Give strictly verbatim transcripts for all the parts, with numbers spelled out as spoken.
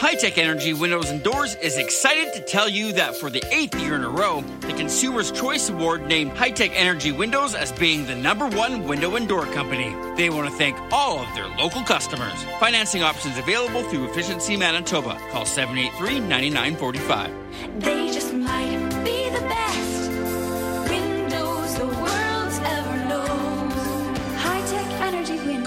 High-Tech Energy Windows and Doors is excited to tell you that for the eighth year in a row, the Consumer's Choice Award named High-Tech Energy Windows as being the number one window and door company. They want to thank all of their local customers. Financing options available through Efficiency Manitoba. Call seven eight three, nine nine four five. They just might be the best windows the world's ever known. High-Tech Energy Windows.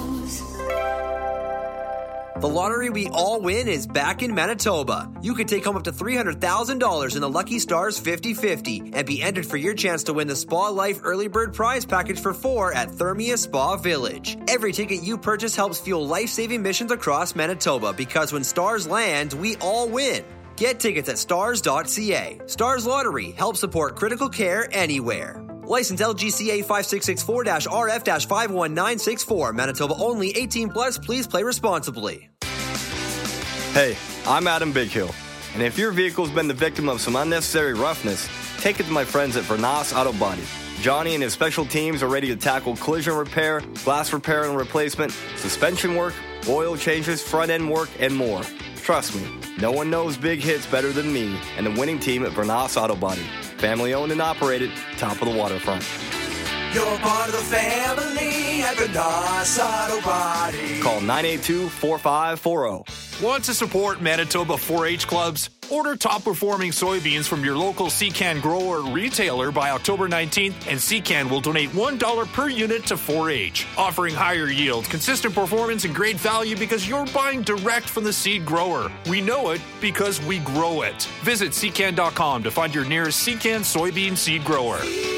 The lottery we all win is back in Manitoba. You could take home up to three hundred thousand dollars in the Lucky Stars fifty fifty and be entered for your chance to win the Spa Life Early Bird Prize Package for four at Thermia Spa Village. Every ticket you purchase helps fuel life-saving missions across Manitoba because when stars land, we all win. Get tickets at stars dot c a. Stars Lottery helps support critical care anywhere. License L G C A five six six four R F five one nine six four. Manitoba only. eighteen plus. Please play responsibly. Hey, I'm Adam Bighill, and if your vehicle's been the victim of some unnecessary roughness, take it to my friends at Vernas Auto Body. Johnny and his special teams are ready to tackle collision repair, glass repair and replacement, suspension work, oil changes, front-end work, and more. Trust me, no one knows big hits better than me and the winning team at Vernas Auto Body. Family owned and operated, top of the waterfront. You're part of the family at Vernas Auto Body. Call nine eight two, four five four zero. Want to support Manitoba four H clubs? Order top-performing soybeans from your local Secan grower or retailer by October nineteenth, and Secan will donate one dollar per unit to four H, offering higher yield, consistent performance, and great value because you're buying direct from the seed grower. We know it because we grow it. Visit secan dot com to find your nearest Secan soybean seed grower.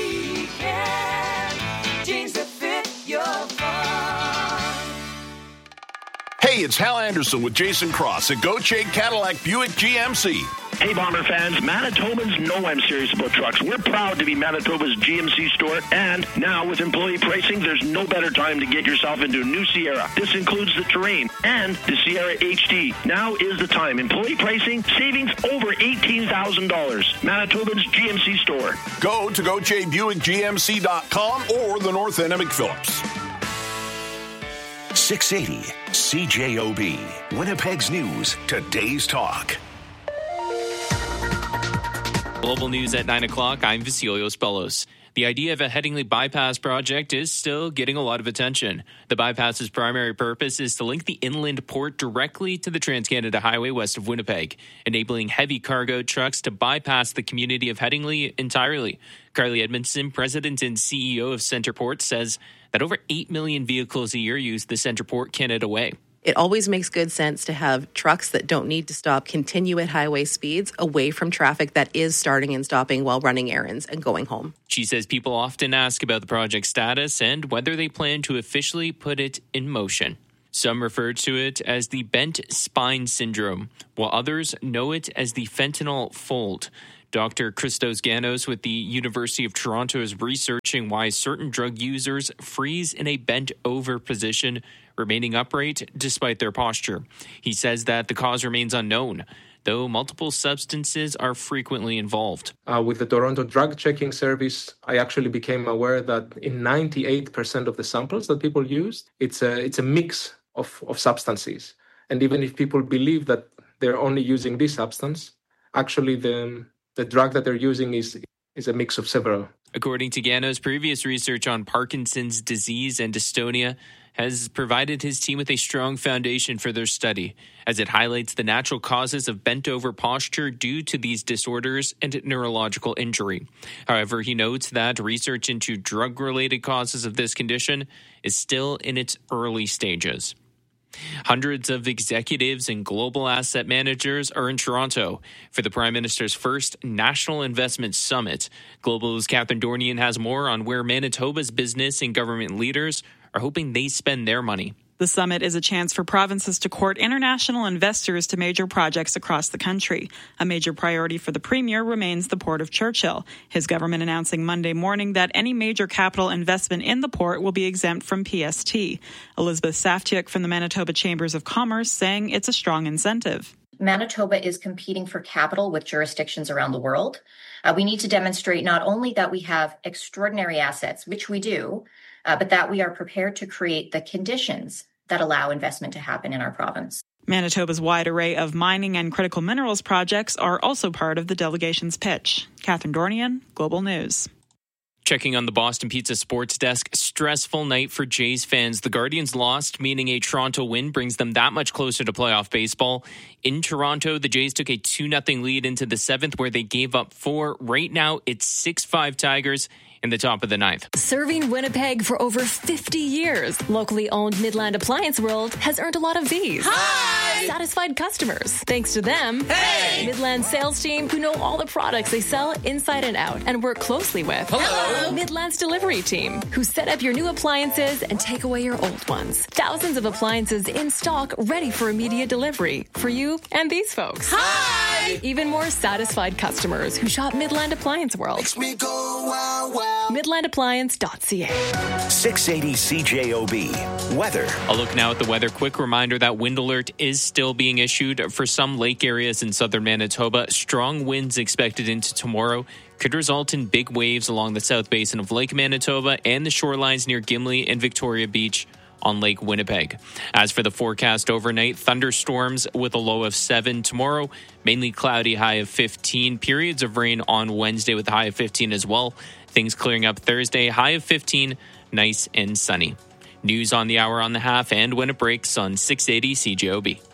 Secan, jeans that fit your farm. Hey, it's Hal Anderson with Jason Cross at Gauthier Cadillac Buick G M C. Hey, Bomber fans, Manitobans know I'm serious about trucks. We're proud to be Manitoba's G M C store, and now with employee pricing, there's no better time to get yourself into a new Sierra. This includes the Terrain and the Sierra H D. Now is the time. Employee pricing, savings over eighteen thousand dollars. Manitoba's G M C store. Go to Gauthier Buick G M C dot com or the North End of McPhillips. six eighty C J O B, Winnipeg's News, today's talk. Global news at nine o'clock. I'm Vasilios Bellos. The idea of a Headingley bypass project is still getting a lot of attention. The bypass's primary purpose is to link the inland port directly to the Trans-Canada Highway west of Winnipeg, enabling heavy cargo trucks to bypass the community of Headingley entirely. Carly Edmondson, president and C E O of Centerport, says that over eight million vehicles a year use the Centerport Canada Way. It always makes good sense to have trucks that don't need to stop continue at highway speeds away from traffic that is starting and stopping while running errands and going home. She says people often ask about the project status and whether they plan to officially put it in motion. Some refer to it as the bent spine syndrome, while others know it as the fentanyl fold. Doctor Christos Ganos with the University of Toronto is researching why certain drug users freeze in a bent-over position, remaining upright despite their posture. He says that the cause remains unknown, though multiple substances are frequently involved. Uh, with the Toronto Drug Checking Service, I actually became aware that in ninety-eight percent of the samples that people used, it's a, it's a mix of, of substances. And even if people believe that they're only using this substance, actually the The drug that they're using is is a mix of several. According to Ganos, previous research on Parkinson's disease and dystonia has provided his team with a strong foundation for their study, as it highlights the natural causes of bent-over posture due to these disorders and neurological injury. However, he notes that research into drug-related causes of this condition is still in its early stages. Hundreds of executives and global asset managers are in Toronto for the Prime Minister's first National Investment Summit. Global's Catherine Dornian has more on where Manitoba's business and government leaders are hoping they spend their money. The summit is a chance for provinces to court international investors to major projects across the country. A major priority for the Premier remains the Port of Churchill. His government announcing Monday morning that any major capital investment in the port will be exempt from P S T. Elizabeth Saftiuk from the Manitoba Chambers of Commerce saying it's a strong incentive. Manitoba is competing for capital with jurisdictions around the world. Uh, we need to demonstrate not only that we have extraordinary assets, which we do, uh, but that we are prepared to create the conditions that allow investment to happen in our province. Manitoba's wide array of mining and critical minerals projects are also part of the delegation's pitch. Catherine Dornian, Global News. Checking on the Boston Pizza Sports Desk, stressful night for Jays fans. The Guardians lost, meaning a Toronto win brings them that much closer to playoff baseball. In Toronto, the Jays took a two nothing lead into the seventh, where they gave up four. Right now, it's six five Tigers in the top of the ninth. Serving Winnipeg for over fifty years, locally owned Midland Appliance World has earned a lot of these. Hi! Satisfied customers. Thanks to them, hey! Midland sales team who know all the products they sell inside and out and work closely with. Hello! Midland's delivery team who set up your new appliances and take away your old ones. Thousands of appliances in stock ready for immediate delivery for you and these folks. Hi! Even more satisfied customers who shop Midland Appliance World. Makes me go wow wow. midland appliance dot c a. six eighty C J O B. Weather. A look now at the weather. Quick reminder that wind alert is still being issued for some lake areas in southern Manitoba. Strong winds expected into tomorrow could result in big waves along the south basin of Lake Manitoba and the shorelines near Gimli and Victoria Beach on Lake Winnipeg. As for the forecast overnight, thunderstorms with a low of seven tomorrow, mainly cloudy, high of fifteen. Periods of rain on Wednesday with a high of fifteen as well. Things clearing up Thursday, high of fifteen, nice and sunny. News on the hour, on the half, and when it breaks on six eighty C J O B.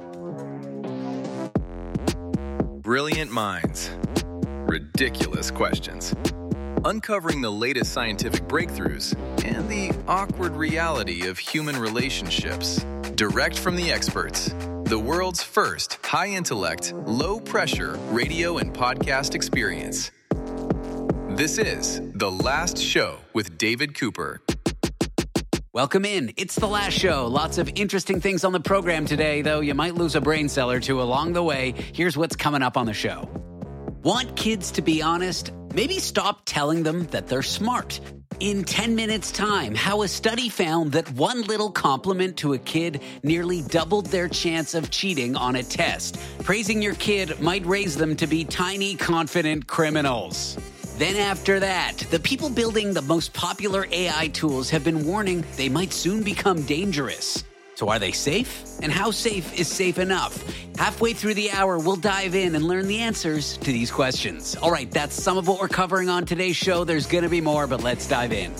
Brilliant minds. Ridiculous questions. Uncovering the latest scientific breakthroughs and the awkward reality of human relationships. Direct from the experts. The world's first high-intellect, low-pressure radio and podcast experience. This is The Last Show with David Cooper. Welcome in. It's The Last Show. Lots of interesting things on the program today, though you might lose a brain cell or two along the way. Here's what's coming up on the show. Want kids to be honest? Maybe stop telling them that they're smart. In ten minutes' time, how a study found that one little compliment to a kid nearly doubled their chance of cheating on a test. Praising your kid might raise them to be tiny, confident criminals. Then after that, the people building the most popular A I tools have been warning they might soon become dangerous. So are they safe? And how safe is safe enough? Halfway through the hour, we'll dive in and learn the answers to these questions. All right, that's some of what we're covering on today's show. There's going to be more, but let's dive in.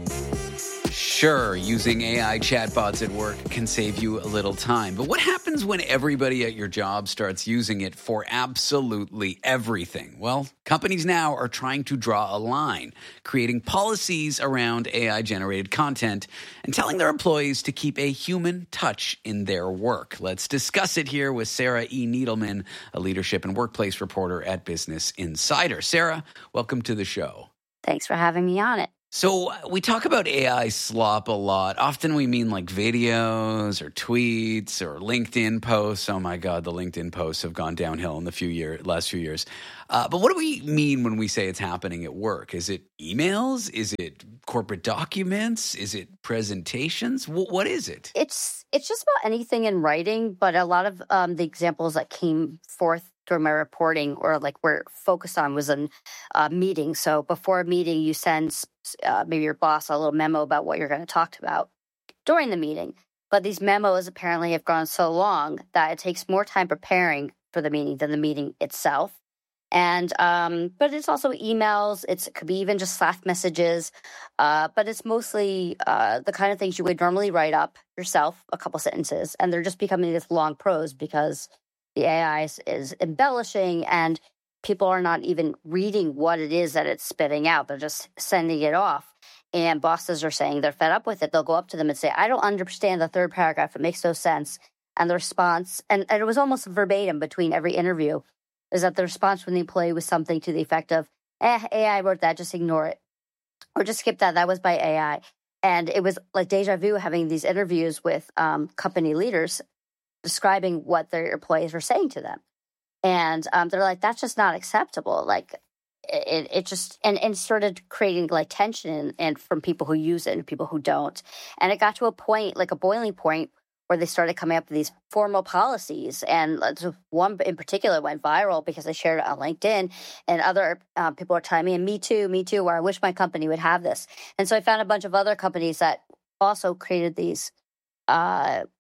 Sure, using A I chatbots at work can save you a little time. But what happens when everybody at your job starts using it for absolutely everything? Well, companies now are trying to draw a line, creating policies around A I-generated content and telling their employees to keep a human touch in their work. Let's discuss it here with Sarah E. Needleman, a leadership and workplace reporter at Business Insider. Sarah, welcome to the show. Thanks for having me on it. So we talk about A I slop a lot. Often we mean like videos or tweets or LinkedIn posts. Oh my God, the LinkedIn posts have gone downhill in the few year, last few years. Uh, but what do we mean when we say it's happening at work? Is it emails? Is it corporate documents? Is it presentations? W- what is it? It's it's just about anything in writing, but a lot of um, the examples that came forth through my reporting or like we're focused on was in a meeting. So before a meeting, you send uh, maybe your boss a little memo about what you're going to talk about during the meeting. But these memos apparently have gone so long that it takes more time preparing for the meeting than the meeting itself. And um, but it's also emails. It's, it could be even just Slack messages. Uh, but it's mostly uh, the kind of things you would normally write up yourself, a couple sentences, and they're just becoming this long prose because the A I is, is embellishing and people are not even reading what it is that it's spitting out. They're just sending it off. And bosses are saying they're fed up with it. They'll go up to them and say, I don't understand the third paragraph. It makes no sense. And the response, and, and it was almost verbatim between every interview, is that the response from the employee was something to the effect of, eh, A I wrote that, just ignore it. Or just skip that, that was by A I. And it was like deja vu having these interviews with um, company leaders describing what their employees were saying to them. And um, they're like, that's just not acceptable. Like, it, it just, and, and started creating like tension and from people who use it and people who don't. And it got to a point, like a boiling point, where they started coming up with these formal policies. And one in particular went viral because they shared it on LinkedIn. And other uh, people are telling me, and me too, me too, where I wish my company would have this. And so I found a bunch of other companies that also created these uh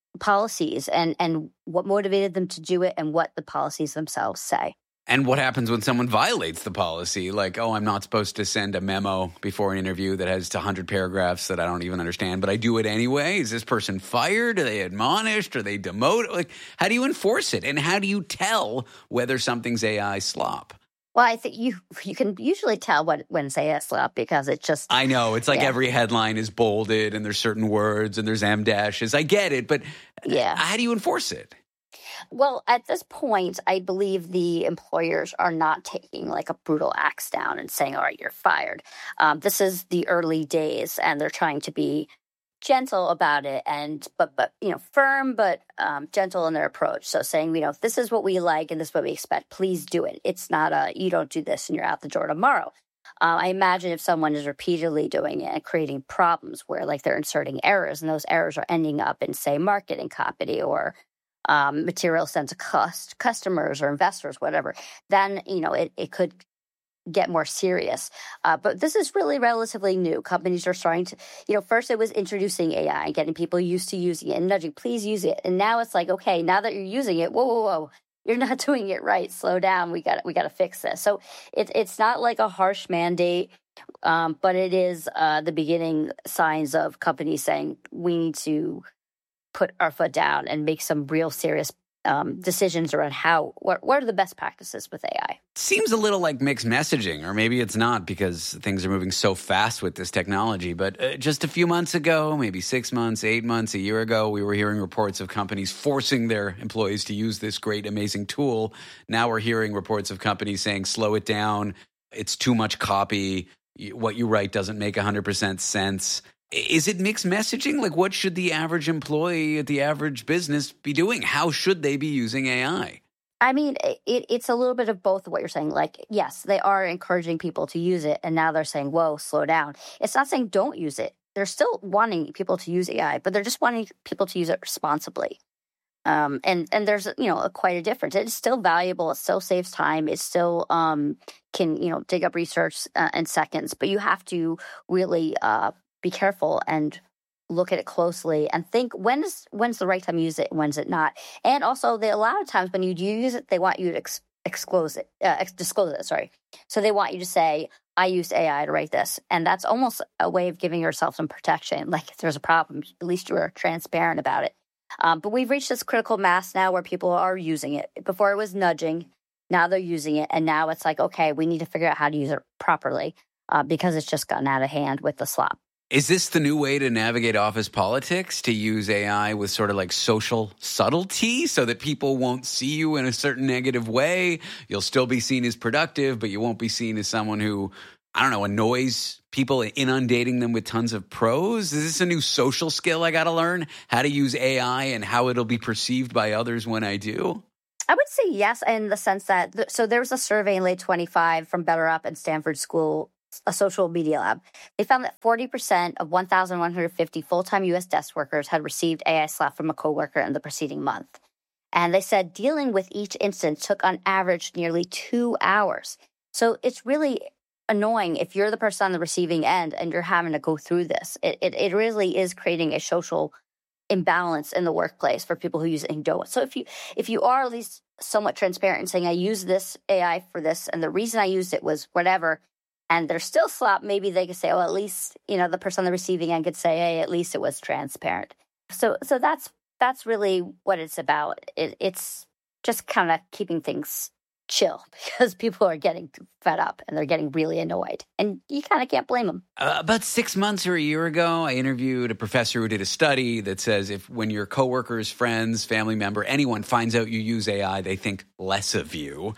policies and, and what motivated them to do it and what the policies themselves say. And what happens when someone violates the policy? Like, oh, I'm not supposed to send a memo before an interview that has one hundred paragraphs that I don't even understand, but I do it anyway. Is this person fired? Are they admonished? Are they demoted? Like, how do you enforce it? And how do you tell whether something's A I slop? Well, I think you you can usually tell what when it's A I slop because it's just... I know. It's like yeah. every headline is bolded and there's certain words and there's em dashes. I get it, but yeah. how do you enforce it? Well, at this point, I believe the employers are not taking like a brutal axe down and saying, all right, you're fired. Um, this is the early days, and they're trying to be gentle about it and but, but you know, firm but um, gentle in their approach. So saying, you know, this is what we like and this is what we expect. Please do it. It's not a, you don't do this and you're out the door tomorrow. Uh, I imagine if someone is repeatedly doing it and creating problems where like they're inserting errors and those errors are ending up in, say, marketing copy or Um, material sent to cost, customers or investors, whatever, then, you know, it, it could get more serious. Uh, but this is really relatively new. Companies are starting to, you know, first it was introducing A I and getting people used to using it and nudging, please use it. And now it's like, okay, now that you're using it, whoa, whoa, whoa, you're not doing it right. Slow down. We got we got to fix this. So it, it's not like a harsh mandate, um, but it is uh, the beginning signs of companies saying we need to put our foot down and make some real serious um, decisions around how, what, what are the best practices with A I? Seems a little like mixed messaging, or maybe it's not because things are moving so fast with this technology. But uh, just a few months ago, maybe six months, eight months, a year ago, we were hearing reports of companies forcing their employees to use this great, amazing tool. Now we're hearing reports of companies saying, slow it down. It's too much copy. What you write doesn't make one hundred percent sense. Is it mixed messaging? Like, what should the average employee at the average business be doing? How should they be using A I? I mean, it, it's a little bit of both of what you're saying. Like, yes, they are encouraging people to use it, and now they're saying, whoa, slow down. It's not saying don't use it. They're still wanting people to use A I, but they're just wanting people to use it responsibly. Um, and, and there's, you know, a, quite a difference. It's still valuable. It still saves time. It still um, can, you know, dig up research uh, in seconds, but you have to really uh, be careful and look at it closely and think when is when's the right time to use it and when's it not. And also, they, a lot of times when you do use it, they want you to ex- disclose it, uh, ex- disclose it. Sorry, so they want you to say, "I used A I to write this," and that's almost a way of giving yourself some protection. Like if there's a problem, at least you are transparent about it. Um, but we've reached this critical mass now where people are using it. Before it was nudging, now they're using it, and now it's like, okay, we need to figure out how to use it properly uh, because it's just gotten out of hand with the slop. Is this the new way to navigate office politics, to use A I with sort of like social subtlety so that people won't see you in a certain negative way? You'll still be seen as productive, but you won't be seen as someone who, I don't know, annoys people, inundating them with tons of pros? Is this a new social skill I got to learn? How to use A I and how it'll be perceived by others when I do? I would say yes, in the sense that, th- so there was a survey in late twenty-five from BetterUp and Stanford School, a social media lab. They found that forty percent of one thousand one hundred fifty full-time U S desk workers had received A I slap from a coworker in the preceding month. And they said dealing with each instance took on average nearly two hours. So it's really annoying if you're the person on the receiving end and you're having to go through this. It it, it really is creating a social imbalance in the workplace for people who use it and don't. So if you if you are at least somewhat transparent and saying, I use this A I for this, and the reason I used it was whatever, and they're still slop, maybe they could say, oh, at least, you know, the person on the receiving end could say, hey, at least it was transparent. So so that's that's really what it's about. It, it's just kind of keeping things chill because people are getting fed up and they're getting really annoyed. And you kind of can't blame them. Uh, about six months or a year ago, I interviewed a professor who did a study that says if when your coworkers, friends, family member, anyone finds out you use A I, they think less of you.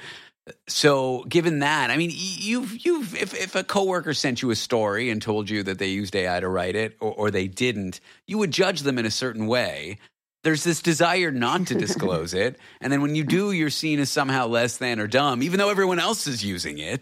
So given that, I mean, you've, you've, if, if a coworker sent you a story and told you that they used A I to write it or, or they didn't, you would judge them in a certain way. There's this desire not to disclose it. And then when you do, you're seen as somehow less than or dumb, even though everyone else is using it.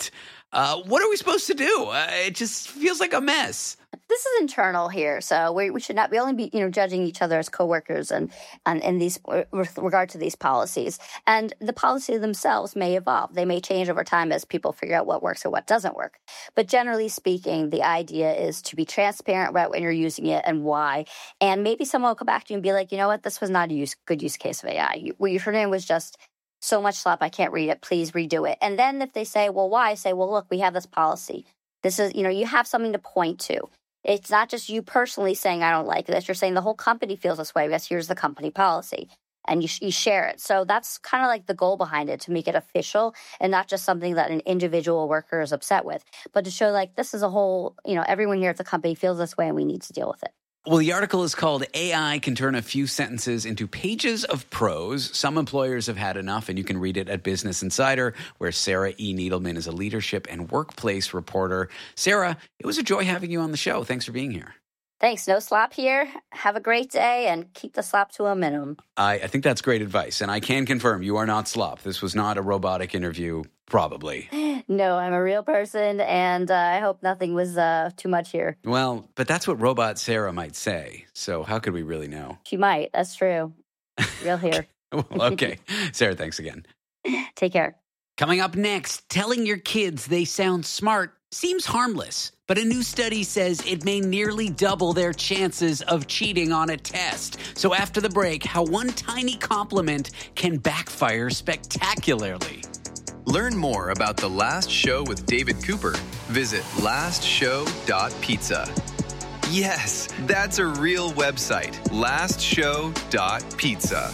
Uh, what are we supposed to do? Uh, it just feels like a mess. This is internal here, so we, we should not be only be you know judging each other as coworkers and and in these with regard to these policies. And the policies themselves may evolve; they may change over time as people figure out what works or what doesn't work. But generally speaking, the idea is to be transparent about when you're using it and why. And maybe someone will come back to you and be like, you know what, this was not a use, good use case of A I. You, what your name was just so much slop, I can't read it. Please redo it. And then if they say, well, why? Say, well, look, we have this policy. This is, you know, you have something to point to. It's not just you personally saying, I don't like this. You're saying the whole company feels this way. Yes, here's the company policy. And you, you share it. So that's kind of like the goal behind it, to make it official and not just something that an individual worker is upset with, but to show like this is a whole, you know, everyone here at the company feels this way and we need to deal with it. Well, the article is called A I Can Turn a Few Sentences into Pages of Prose. Some employers have had enough, and you can read it at Business Insider, where Sarah E. Needleman is a leadership and workplace reporter. Sarah, it was a joy having you on the show. Thanks for being here. Thanks. No slop here. Have a great day and keep the slop to a minimum. I, I think that's great advice, and I can confirm you are not slop. This was not a robotic interview, probably. No, I'm a real person, and uh, I hope nothing was uh, too much here. Well, but that's what Robot Sarah might say, so how could we really know? She might. That's true. Real here. Well, okay. Sarah, thanks again. Take care. Coming up next, telling your kids they sound smart seems harmless, but a new study says it may nearly double their chances of cheating on a test. So after the break, how one tiny compliment can backfire spectacularly. Learn more about The Last Show with David Cooper. Visit last show dot pizza. Yes, that's a real website, last show dot pizza.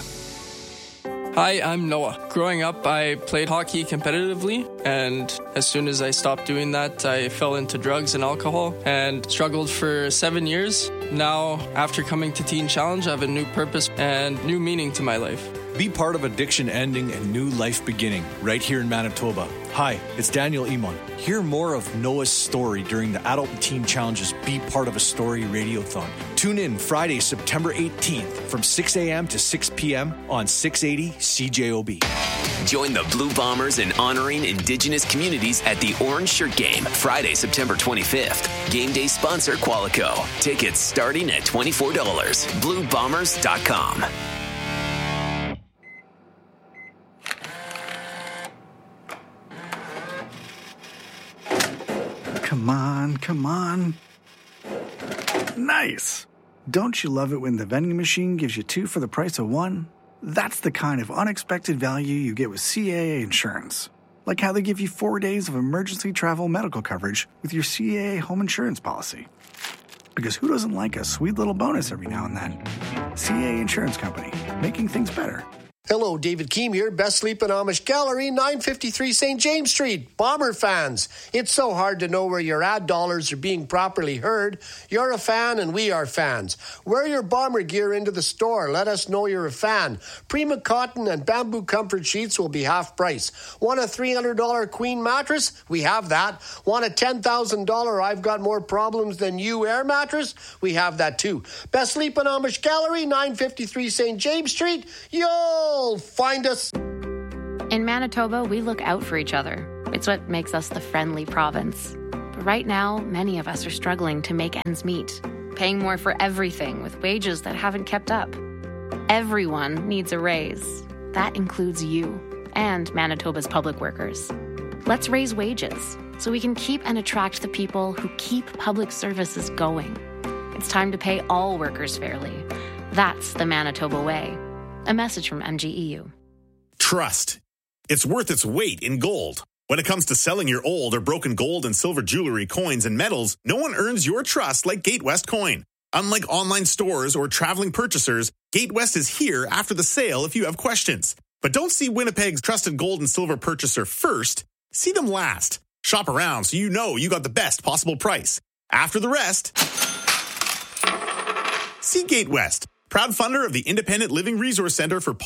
Hi, I'm Noah. Growing up, I played hockey competitively, and as soon as I stopped doing that, I fell into drugs and alcohol and struggled for seven years. Now, after coming to Teen Challenge, I have a new purpose and new meaning to my life. Be part of addiction ending and new life beginning right here in Manitoba. Hi, it's Daniel Emon. Hear more of Noah's story during the Adult and Teen Challenge's Be Part of a Story Radiothon. Tune in Friday, September eighteenth from six a.m. to six p.m. on six eighty C J O B. Join the Blue Bombers in honoring Indigenous communities at the Orange Shirt Game, Friday, September twenty-fifth. Game day sponsor Qualico. Tickets starting at twenty-four dollars. blue bombers dot com. Come on, come on. Nice. Don't you love it when the vending machine gives you two for the price of one? That's the kind of unexpected value you get with C A A Insurance. Like how they give you four days of emergency travel medical coverage with your C A A home insurance policy. Because who doesn't like a sweet little bonus every now and then? C A A Insurance Company, making things better. Hello, David Keem here, Best Sleepin' Amish Gallery, nine fifty-three Saint James Street. Bomber fans, it's so hard to know where your ad dollars are being properly heard. You're a fan and we are fans. Wear your Bomber gear into the store. Let us know you're a fan. Prima Cotton and Bamboo Comfort Sheets will be half price. Want a three hundred dollars Queen mattress? We have that. Want a ten thousand dollars I've Got More Problems Than You Air mattress? We have that too. Best Sleepin' Amish Gallery, nine fifty-three Saint James Street. Yo! Find us. In Manitoba, we look out for each other. It's what makes us the friendly province. But right now, many of us are struggling to make ends meet, paying more for everything with wages that haven't kept up. Everyone needs a raise. That includes you and Manitoba's public workers. Let's raise wages so we can keep and attract the people who keep public services going. It's time to pay all workers fairly. That's the Manitoba way. A message from M G E U. Trust. It's worth its weight in gold. When it comes to selling your old or broken gold and silver jewelry, coins, and metals, no one earns your trust like Gatewest Coin. Unlike online stores or traveling purchasers, Gatewest is here after the sale if you have questions. But don't see Winnipeg's trusted gold and silver purchaser first. See them last. Shop around so you know you got the best possible price. After the rest, see Gatewest. Proud funder of the Independent Living Resource Center for P O T S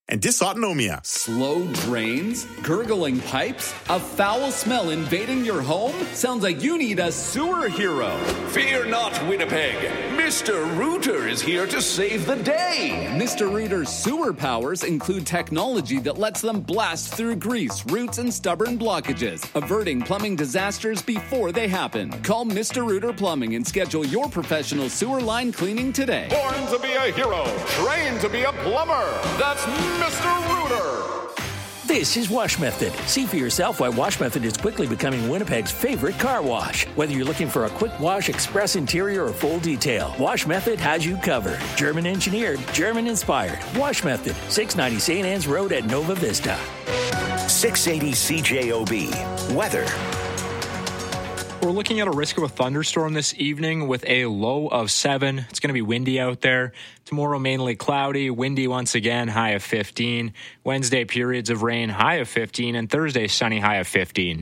and dysautonomia. Slow drains? Gurgling pipes? A foul smell invading your home? Sounds like you need a sewer hero. Fear not, Winnipeg. Mister Rooter is here to save the day. Mister Rooter's sewer powers include technology that lets them blast through grease, roots, and stubborn blockages, averting plumbing disasters before they happen. Call Mister Rooter Plumbing and schedule your professional sewer line cleaning today. Born to be a hero, trained to be a plumber. That's Mister Rooter. This is Wash Method. See for yourself why Wash Method is quickly becoming Winnipeg's favorite car wash. Whether you're looking for a quick wash, express interior, or full detail, Wash Method has you covered. German engineered, German inspired. Wash Method, six ninety Saint Anne's Road at Nova Vista. six eighty C J O B. Weather. We're looking at a risk of a thunderstorm this evening with a low of seven. It's going to be windy out there. Tomorrow, mainly cloudy, windy once again, high of fifteen. Wednesday, periods of rain, high of fifteen. And Thursday, sunny, high of fifteen.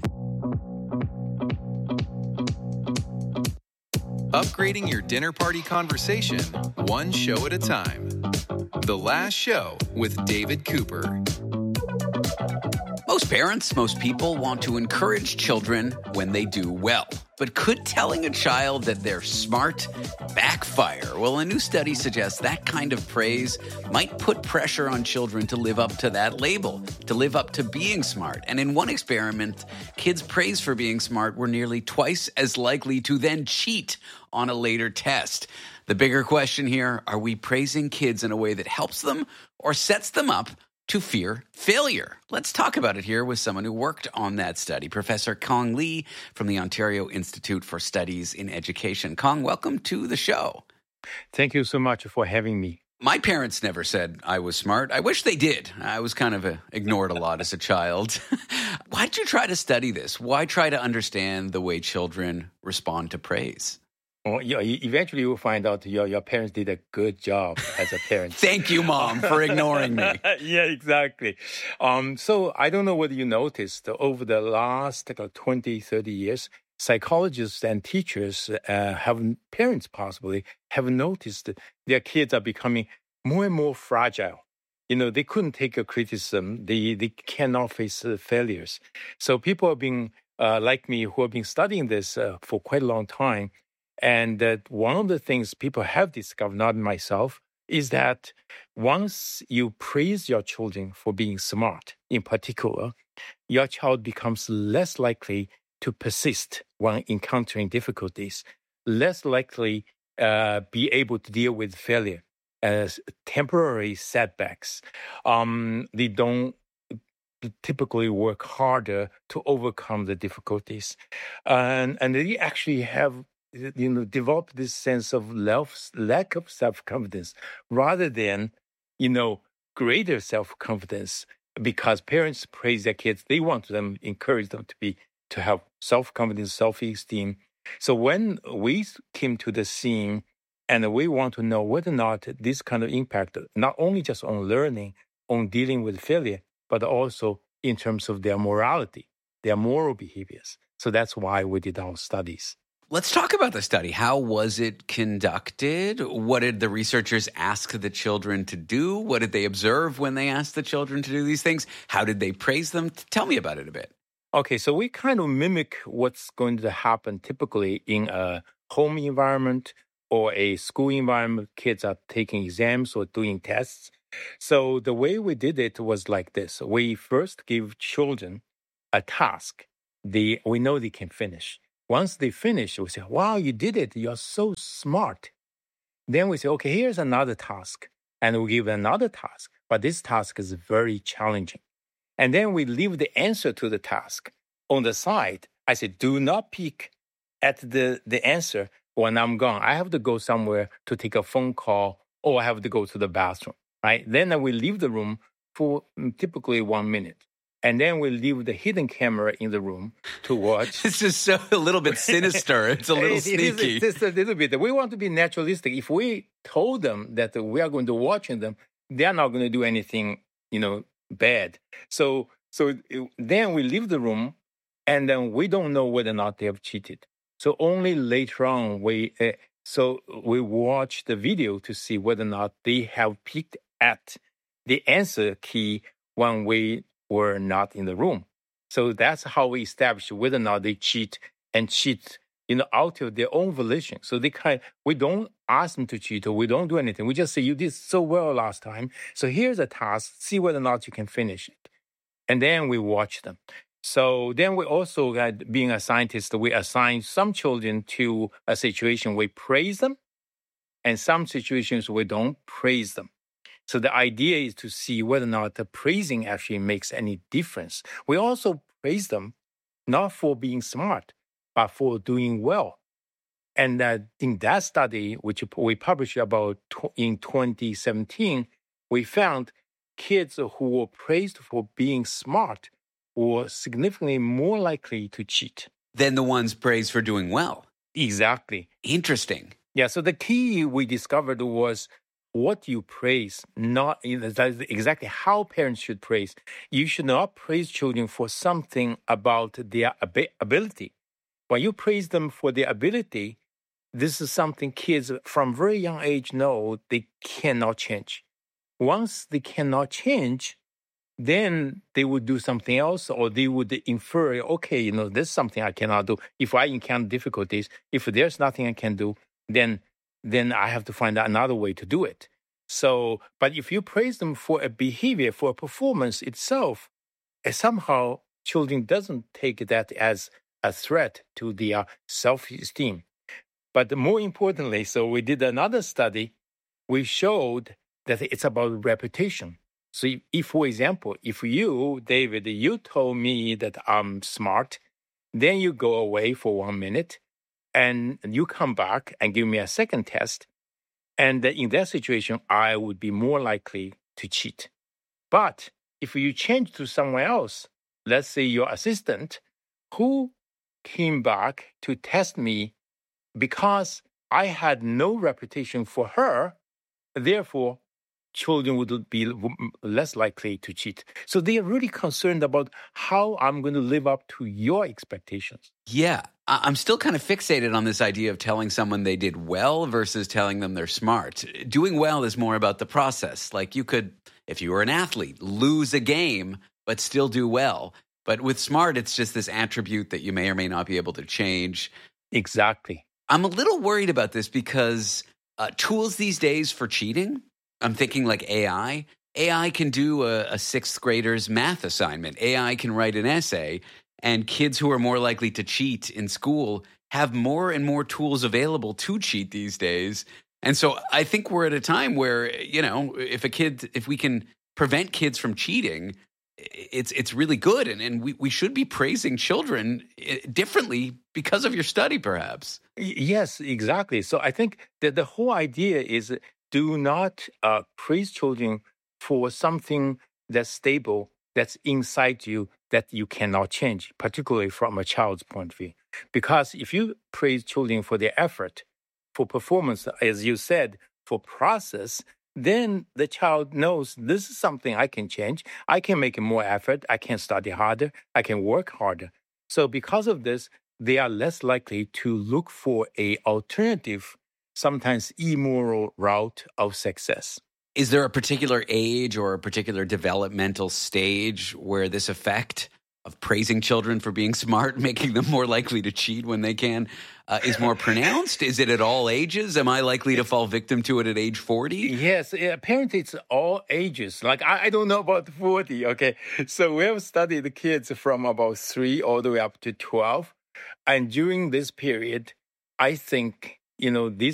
Upgrading your dinner party conversation, one show at a time. The Last Show with David Cooper. Most parents, most people want to encourage children when they do well. But could telling a child that they're smart backfire? Well, a new study suggests that kind of praise might put pressure on children to live up to that label, to live up to being smart. And in one experiment, kids praised for being smart were nearly twice as likely to then cheat on a later test. The bigger question here, are we praising kids in a way that helps them or sets them up to fear failure? Let's talk about it here with someone who worked on that study, Professor Kong Lee from the Ontario Institute for Studies in Education. Kong, welcome to the show. Thank you so much for having me. My parents never said I was smart. I wish they did. I was kind of a, ignored a lot as a child. Why did you try to study this? Why try to understand the way children respond to praise? Well, yeah, eventually you will find out your, your parents did a good job as a parent. Thank you, Mom, for ignoring me. Yeah, exactly. Um, so I don't know whether you noticed over the last like, twenty, thirty years, psychologists and teachers, uh, have parents possibly, have noticed that their kids are becoming more and more fragile. You know, they couldn't take a criticism. They, they cannot face uh, failures. So people have been, uh, like me, who have been studying this uh, for quite a long time. And that one of the things people have discovered, not myself, is that once you praise your children for being smart, in particular, your child becomes less likely to persist when encountering difficulties, less likely uh, be able to deal with failure as temporary setbacks. Um, they don't typically work harder to overcome the difficulties. And, and they actually have you know, develop this sense of lack of self-confidence rather than, you know, greater self-confidence because parents praise their kids. They want them, encourage them to be, to have self-confidence, self-esteem. So when we came to the scene and we want to know whether or not this kind of impact, not only just on learning, on dealing with failure, but also in terms of their morality, their moral behaviors. So that's why we did our studies. Let's talk about the study. How was it conducted? What did the researchers ask the children to do? What did they observe when they asked the children to do these things? How did they praise them? Tell me about it a bit. Okay, so we kind of mimic what's going to happen typically in a home environment or a school environment. Kids are taking exams or doing tests. So the way we did it was like this. We first give children a task. They, we know they can finish. Once they finish, we say, wow, you did it. You're so smart. Then we say, okay, here's another task. And we give another task. But this task is very challenging. And then we leave the answer to the task on the side. I say, do not peek at the, the answer when I'm gone. I have to go somewhere to take a phone call or I have to go to the bathroom, right? Then we leave the room for typically one minute. And then we leave the hidden camera in the room to watch. This is so a little bit sinister. It's a little it, sneaky. It is, it's just a little bit. We want to be naturalistic. If we told them that we are going to watch them, they are not going to do anything, you know, bad. So, so it, then we leave the room, and then we don't know whether or not they have cheated. So only later on we, uh, so we watch the video to see whether or not they have peeked at the answer key when we were not in the room. So that's how we establish whether or not they cheat and cheat, you know, out of their own volition. So they kind we don't ask them to cheat or we don't do anything. We just say, you did so well last time. So here's a task. See whether or not you can finish it. And then we watch them. So then we also, uh, being a scientist, we assign some children to a situation we praise them and some situations we don't praise them. So the idea is to see whether or not the praising actually makes any difference. We also praise them not for being smart, but for doing well. And uh, in that study, which we published about tw- in twenty seventeen, we found kids who were praised for being smart were significantly more likely to cheat. Than the ones praised for doing well. Exactly. Interesting. Yeah, so the key we discovered was what you praise, not that's exactly how parents should praise. You should not praise children for something about their ab- ability. When you praise them for their ability, this is something kids from very young age know they cannot change. Once they cannot change, then they would do something else or they would infer, okay, you know, there's something I cannot do. If I encounter difficulties, if there's nothing I can do, then then I have to find out another way to do it. So, but if you praise them for a behavior, for a performance itself, somehow children doesn't take that as a threat to their self-esteem. But more importantly, so we did another study. We showed that it's about reputation. So if, if, for example, if you, David, you told me that I'm smart, then you go away for one minute and you come back and give me a second test. And in that situation, I would be more likely to cheat. But if you change to someone else, let's say your assistant, who came back to test me because I had no reputation for her, therefore, children would be less likely to cheat. So they are really concerned about how I'm going to live up to your expectations. Yeah, I'm still kind of fixated on this idea of telling someone they did well versus telling them they're smart. Doing well is more about the process. Like you could, if you were an athlete, lose a game, but still do well. But with smart, it's just this attribute that you may or may not be able to change. Exactly. I'm a little worried about this because uh, tools these days for cheating, I'm thinking like A I. A I can do a, a sixth grader's math assignment. A I can write an essay. And kids who are more likely to cheat in school have more and more tools available to cheat these days. And so I think we're at a time where, you know, if a kid, if we can prevent kids from cheating, it's it's really good. And, and we, we should be praising children differently because of your study, perhaps. Yes, exactly. So I think that the whole idea is do not uh, praise children for something that's stable, that's inside you, that you cannot change, particularly from a child's point of view. Because if you praise children for their effort, for performance, as you said, for process, then the child knows this is something I can change. I can make more effort. I can study harder. I can work harder. So because of this, they are less likely to look for a alternative, sometimes immoral route of success. Is there a particular age or a particular developmental stage where this effect of praising children for being smart, making them more likely to cheat when they can, uh, is more pronounced? Is it at all ages? Am I likely to fall victim to it at age forty? Yes, apparently it's all ages. Like, I, I don't know about forty, okay? So we have studied the kids from about three all the way up to twelve. And during this period, I think, you know, these